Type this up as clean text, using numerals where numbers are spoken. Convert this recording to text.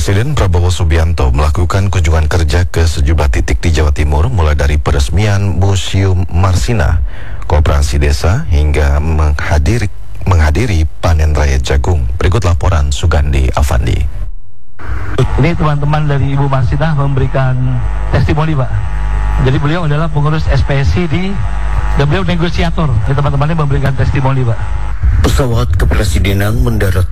Presiden Prabowo Subianto melakukan kunjungan kerja ke sejumlah titik di Jawa Timur, mulai dari peresmian Museum Marsina, Koperasi Desa, hingga menghadiri panen raya jagung. Berikut laporan Sugandi Avandi. Ini teman-teman dari Ibu Marsina memberikan testimoni, Pak. Jadi beliau adalah pengurus SPSI dan beliau negosiator. Teman-temannya memberikan testimoni, Pak. Pesawat kepresidenan mendarat